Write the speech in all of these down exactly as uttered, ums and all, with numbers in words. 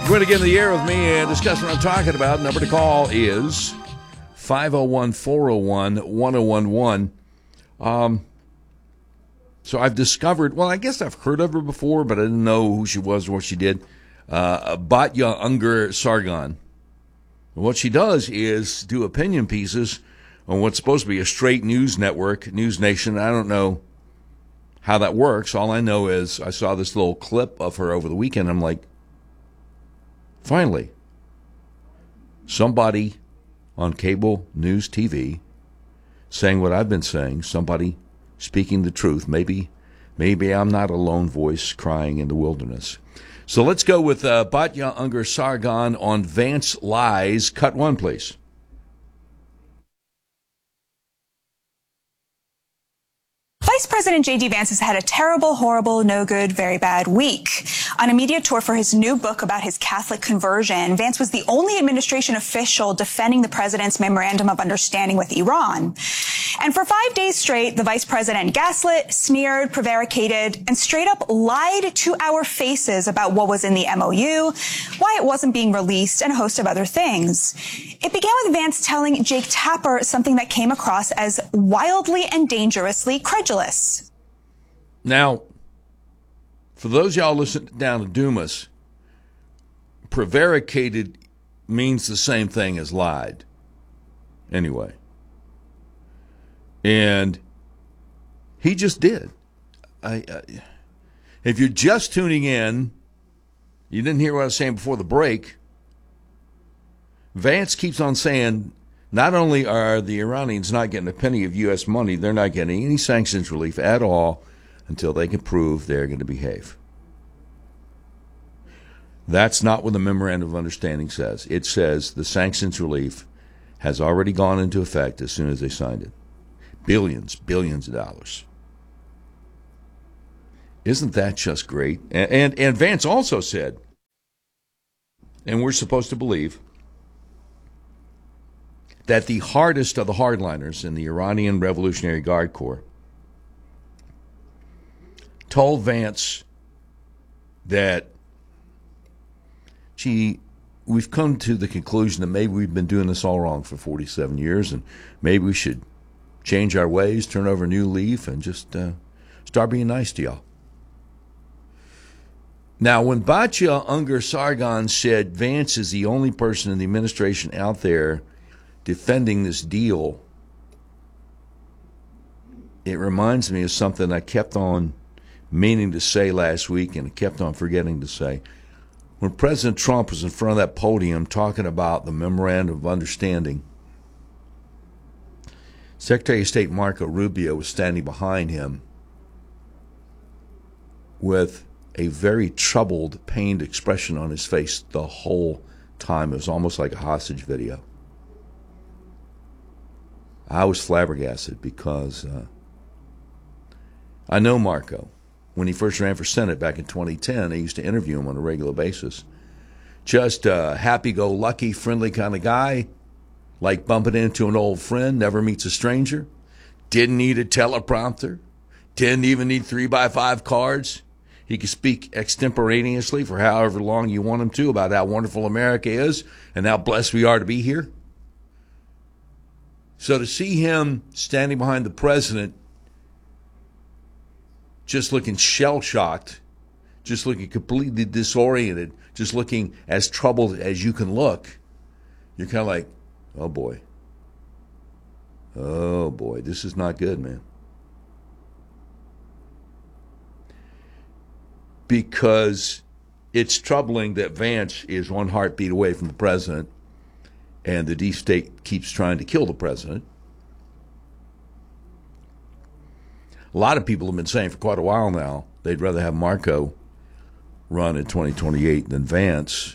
Going to get in the air with me and discuss what I'm talking about. Number to call is five oh one, four oh one, one oh one one. Um, so I've discovered, well, I guess I've heard of her before, but I didn't know who she was or what she did. Uh, Batya Ungar-Sargon. What she does is do opinion pieces on what's supposed to be a straight news network, News Nation. I don't know how that works. All I know is I saw this little clip of her over the weekend. I'm like, finally, somebody on cable news T V saying what I've been saying, somebody speaking the truth. Maybe maybe I'm not a lone voice crying in the wilderness. So let's go with uh, Batya Ungar-Sargon on Vance Lies. Cut one, please. Vice President J D. Vance has had a terrible, horrible, no good, very bad week. On a media tour for his new book about his Catholic conversion, Vance was the only administration official defending the president's memorandum of understanding with Iran. And for five days straight, the vice president gaslit, smeared, prevaricated, and straight up lied to our faces about what was in the M O U, why it wasn't being released, and a host of other things. It began with Vance telling Jake Tapper something that came across as wildly and dangerously credulous. Now, for those y'all listening down to Dumas, prevaricated means the same thing as lied. Anyway. And he just did. I, I, if you're just tuning in, you didn't hear what I was saying before the break. Vance keeps on saying not only are the Iranians not getting a penny of U S money, they're not getting any sanctions relief at all until they can prove they're going to behave. That's not what the Memorandum of Understanding says. It says the sanctions relief has already gone into effect as soon as they signed it. Billions, billions of dollars. Isn't that just great? And, and, and Vance also said, and we're supposed to believe, that the hardest of the hardliners in the Iranian Revolutionary Guard Corps told Vance that, gee, we've come to the conclusion that maybe we've been doing this all wrong for forty-seven years, and maybe we should change our ways, turn over a new leaf, and just uh, start being nice to y'all. Now, when Batya Ungar-Sargon said Vance is the only person in the administration out there defending this deal, it reminds me of something I kept on meaning to say last week and kept on forgetting to say. When President Trump was in front of that podium talking about the Memorandum of Understanding, Secretary of State Marco Rubio was standing behind him with a very troubled, pained expression on his face the whole time. It was almost like a hostage video. I was flabbergasted because uh, I know Marco. When he first ran for Senate back in twenty ten, I used to interview him on a regular basis. Just a happy-go-lucky, friendly kind of guy, like bumping into an old friend, never meets a stranger, didn't need a teleprompter, didn't even need three by five cards. He could speak extemporaneously for however long you want him to about how wonderful America is and how blessed we are to be here. So to see him standing behind the president just looking shell-shocked, just looking completely disoriented, just looking as troubled as you can look, you're kind of like, oh boy. Oh boy, this is not good, man. Because it's troubling that Vance is one heartbeat away from the president and the deep state keeps trying to kill the president. A lot of people have been saying for quite a while now they'd rather have Marco run in twenty twenty-eight than Vance.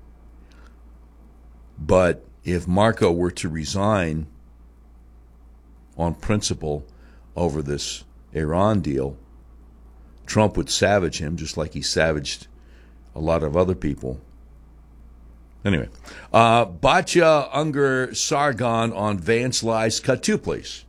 But if Marco were to resign on principle over this Iran deal, Trump would savage him just like he savaged a lot of other people. Anyway, uh, Batya Ungar-Sargon on Vance Lies. Cut two, please.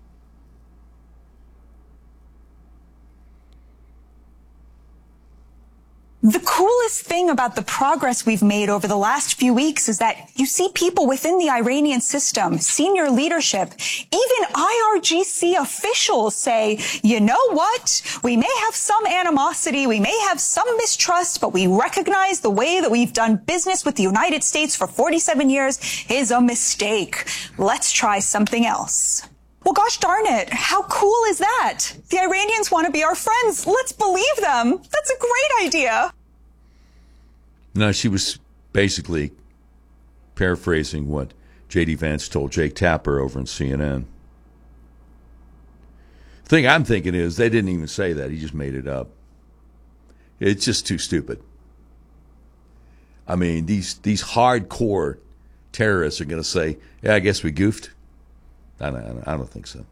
The coolest thing about the progress we've made over the last few weeks is that you see people within the Iranian system, senior leadership, even I R G C officials say, you know what? We may have some animosity, we may have some mistrust, but we recognize the way that we've done business with the United States for forty-seven years is a mistake. Let's try something else. Well, gosh darn it. How cool is that? The Iranians want to be our friends. Let's believe them. That's a great idea. No, she was basically paraphrasing what J D. Vance told Jake Tapper over in C N N. The thing I'm thinking is they didn't even say that. He just made it up. It's just too stupid. I mean, these, these hardcore terrorists are going to say, yeah, I guess we goofed. I don't, I don't think so.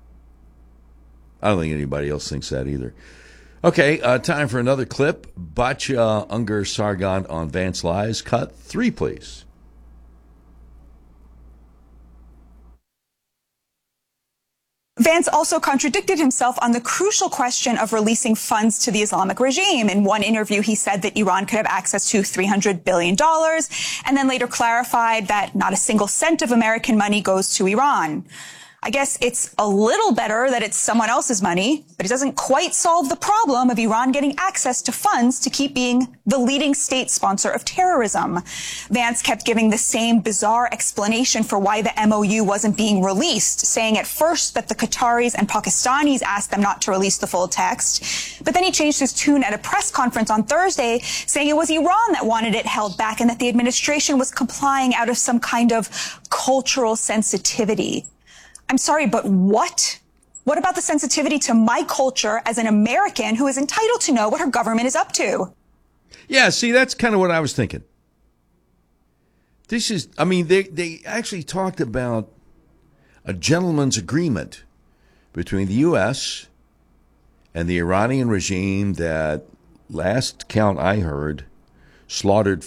I don't think anybody else thinks that either. Okay, uh, time for another clip. Batya Ungar Sargon on Vance Lies. Cut three, please. Vance also contradicted himself on the crucial question of releasing funds to the Islamic regime. In one interview, he said that Iran could have access to three hundred billion dollars, and then later clarified that not a single cent of American money goes to Iran. I guess it's a little better that it's someone else's money, but it doesn't quite solve the problem of Iran getting access to funds to keep being the leading state sponsor of terrorism. Vance kept giving the same bizarre explanation for why the M O U wasn't being released, saying at first that the Qataris and Pakistanis asked them not to release the full text. But then he changed his tune at a press conference on Thursday, saying it was Iran that wanted it held back and that the administration was complying out of some kind of cultural sensitivity. I'm sorry, but what? What about the sensitivity to my culture as an American who is entitled to know what her government is up to? Yeah, see, that's kind of what I was thinking. This is, I mean, they, they actually talked about a gentleman's agreement between the U S and the Iranian regime that, last count I heard, slaughtered